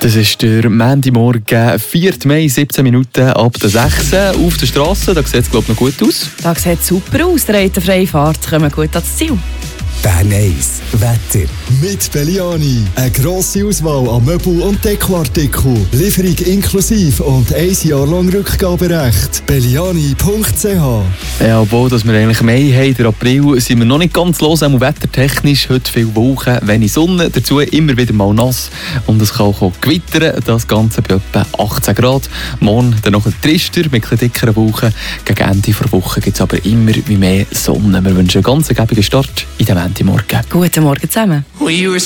Das ist der Montagmorgen, 4. Mai, 17 Minuten ab der 6. Auf der Straße, da sieht es glaube ich noch gut aus. Da sieht es super aus, der freie Fahrt, kommen gut ans Ziel. Bern 1 Wetter. Mit Belliani. Eine grosse Auswahl an Möbel- und Dekoartikeln. Lieferung inklusive und 1 Jahr lang Rückgaberecht. Belliani.ch. Ja, obwohl dass wir eigentlich Mai haben, der April, sind wir noch nicht ganz los, auch wettertechnisch. Heute viel Wolken, wenig Sonne, dazu immer wieder mal nass. Und es kann auch gewittern, das Ganze bei etwa 18 Grad. Morgen dann noch ein Trister mit etwas dickeren Wolken. Gegen Ende der Woche gibt es aber immer wie mehr Sonne. Wir wünschen einen ganz ergiebigen Start in den Montagmorgen. Guten Morgen zusammen.